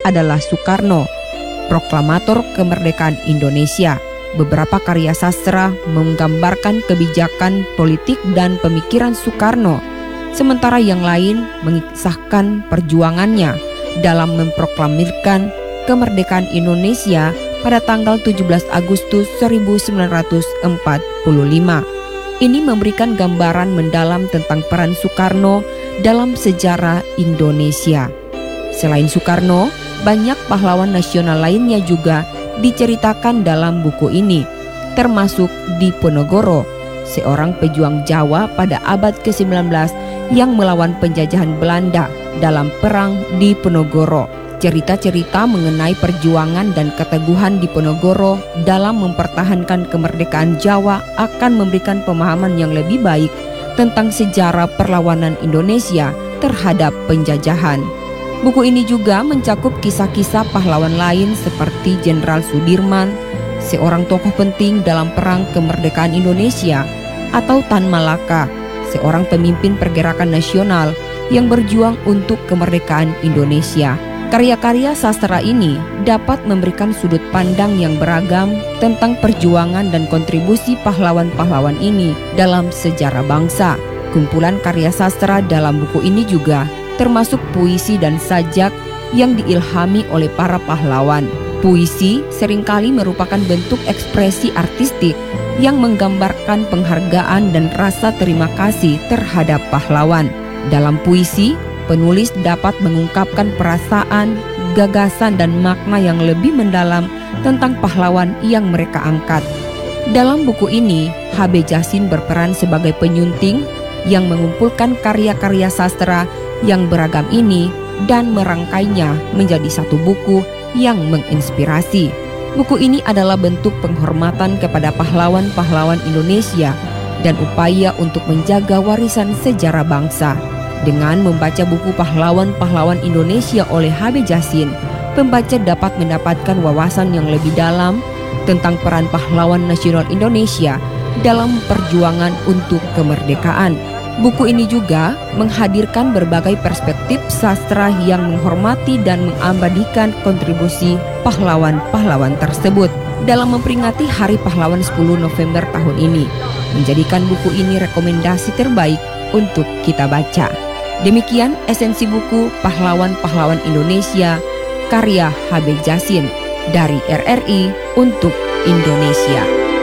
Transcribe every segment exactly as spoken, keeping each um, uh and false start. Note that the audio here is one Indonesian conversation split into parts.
adalah Soekarno, proklamator kemerdekaan Indonesia. Beberapa karya sastra menggambarkan kebijakan politik dan pemikiran Soekarno, sementara yang lain mengisahkan perjuangannya dalam memproklamirkan kemerdekaan Indonesia pada tanggal tujuh belas Agustus seribu sembilan ratus empat puluh lima. Ini memberikan gambaran mendalam tentang peran Soekarno dalam sejarah Indonesia. Selain Soekarno, banyak pahlawan nasional lainnya juga diceritakan dalam buku ini, termasuk Diponegoro, seorang pejuang Jawa pada abad kesembilan belas yang melawan penjajahan Belanda dalam Perang Diponegoro. Cerita-cerita mengenai perjuangan dan keteguhan Diponegoro dalam mempertahankan kemerdekaan Jawa akan memberikan pemahaman yang lebih baik tentang sejarah perlawanan Indonesia terhadap penjajahan. Buku ini juga mencakup kisah-kisah pahlawan lain seperti Jenderal Sudirman, seorang tokoh penting dalam Perang Kemerdekaan Indonesia, atau Tan Malaka, seorang pemimpin pergerakan nasional yang berjuang untuk kemerdekaan Indonesia. Karya-karya sastra ini dapat memberikan sudut pandang yang beragam tentang perjuangan dan kontribusi pahlawan-pahlawan ini dalam sejarah bangsa. Kumpulan karya sastra dalam buku ini juga termasuk puisi dan sajak yang diilhami oleh para pahlawan. Puisi seringkali merupakan bentuk ekspresi artistik yang menggambarkan penghargaan dan rasa terima kasih terhadap pahlawan. Dalam puisi, penulis dapat mengungkapkan perasaan, gagasan, dan makna yang lebih mendalam tentang pahlawan yang mereka angkat. Dalam buku ini, H B Djasin berperan sebagai penyunting yang mengumpulkan karya-karya sastra yang beragam ini dan merangkainya menjadi satu buku yang menginspirasi. Buku ini adalah bentuk penghormatan kepada pahlawan-pahlawan Indonesia dan upaya untuk menjaga warisan sejarah bangsa. Dengan membaca buku pahlawan-pahlawan Indonesia oleh H B Djasin, pembaca dapat mendapatkan wawasan yang lebih dalam tentang peran pahlawan nasional Indonesia dalam perjuangan untuk kemerdekaan. Buku ini juga menghadirkan berbagai perspektif sastra yang menghormati dan mengabadikan kontribusi pahlawan-pahlawan tersebut dalam memperingati Hari Pahlawan sepuluh November tahun ini, menjadikan buku ini rekomendasi terbaik untuk kita baca. Demikian esensi buku Pahlawan-Pahlawan Indonesia karya H B Djasin dari R R I untuk Indonesia.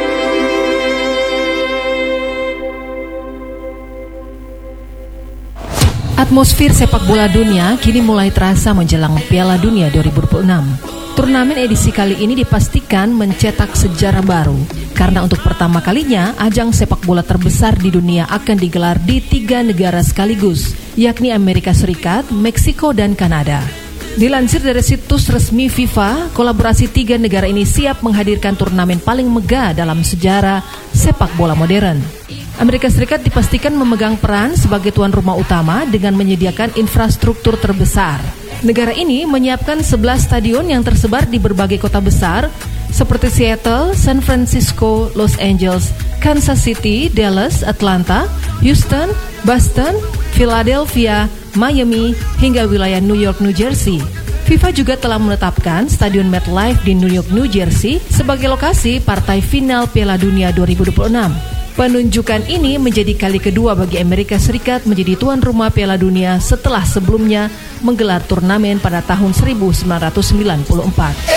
Atmosfer sepak bola dunia kini mulai terasa menjelang Piala Dunia dua ribu dua puluh enam. Turnamen edisi kali ini dipastikan mencetak sejarah baru karena untuk pertama kalinya ajang sepak bola terbesar di dunia akan digelar di tiga negara sekaligus, yakni Amerika Serikat, Meksiko, dan Kanada. Dilansir dari situs resmi FIFA, kolaborasi tiga negara ini siap menghadirkan turnamen paling megah dalam sejarah sepak bola modern. Amerika Serikat dipastikan memegang peran sebagai tuan rumah utama dengan menyediakan infrastruktur terbesar. Negara ini menyiapkan sebelas stadion yang tersebar di berbagai kota besar seperti Seattle, San Francisco, Los Angeles, Kansas City, Dallas, Atlanta, Houston, Boston, Philadelphia, Miami, hingga wilayah New York, New Jersey. FIFA juga telah menetapkan Stadion MetLife di New York, New Jersey sebagai lokasi partai final Piala Dunia dua ribu dua puluh enam. Penunjukan ini menjadi kali kedua bagi Amerika Serikat menjadi tuan rumah Piala Dunia setelah sebelumnya menggelar turnamen pada tahun seribu sembilan ratus sembilan puluh empat.